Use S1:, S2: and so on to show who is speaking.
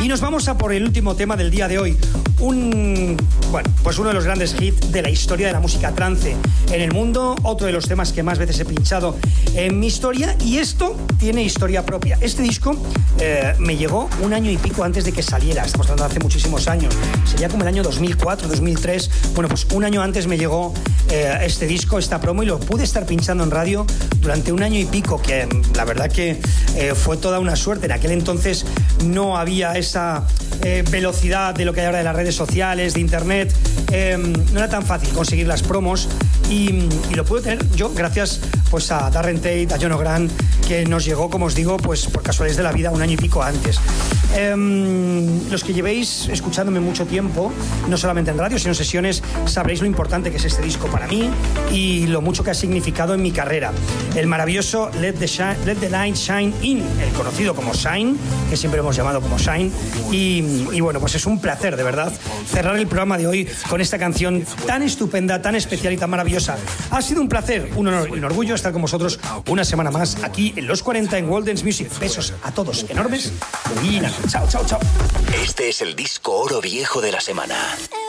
S1: Y nos vamos a por el último tema del día de hoy. Pues uno de los grandes hits de la historia de la música trance en el mundo, otro de los temas que más veces he pinchado en mi historia, y esto tiene historia propia. Este disco me llegó un año y pico antes de que saliera, estamos hablando de hace muchísimos años, sería como el año 2004, 2003, bueno, pues un año antes me llegó este disco, esta promo, y lo pude estar pinchando en radio durante un año y pico, que la verdad que fue toda una suerte. En aquel entonces no había esa velocidad de lo que hay ahora de las redes sociales, de internet, no era tan fácil conseguir las promos, y lo pude tener yo gracias pues a Darren Tate, a John O'Grant, que nos llegó, como os digo, pues por casualidades de la vida un año y pico antes. Los que llevéis escuchándome mucho tiempo, no solamente en radio, sino en sesiones, sabréis lo importante que es este disco para mí y lo mucho que ha significado en mi carrera. El maravilloso Let the Light Shine In, el conocido como Shine, que siempre hemos llamado como Shine, y bueno, pues es un placer, de verdad, cerrar el programa de hoy con esta canción tan estupenda, tan especial y tan maravillosa. Ha sido un placer, un honor y un orgullo estar con vosotros una semana más aquí en Los 40 en World Dance Music. Besos a todos enormes y chao, chao, chao.
S2: Este es el disco oro viejo de la semana.